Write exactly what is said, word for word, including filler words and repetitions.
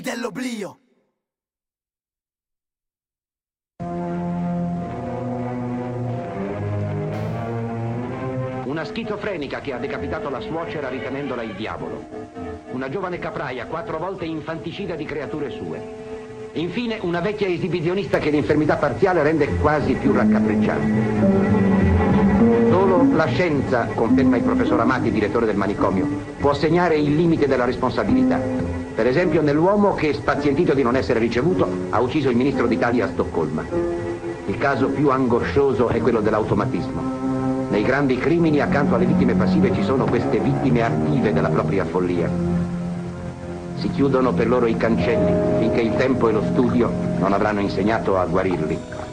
dell'oblio. Una schizofrenica che ha decapitato la suocera ritenendola il diavolo. Una giovane capraia, quattro volte infanticida di creature sue. Infine, una vecchia esibizionista che l'infermità parziale rende quasi più raccapricciante. Solo la scienza, conferma il professor Amati, direttore del manicomio, può segnare il limite della responsabilità. Per esempio nell'uomo che, spazientito di non essere ricevuto, ha ucciso il ministro d'Italia a Stoccolma. Il caso più angoscioso è quello dell'automatismo. Nei grandi crimini, accanto alle vittime passive, ci sono queste vittime attive della propria follia. Si chiudono per loro i cancelli finché il tempo e lo studio non avranno insegnato a guarirli.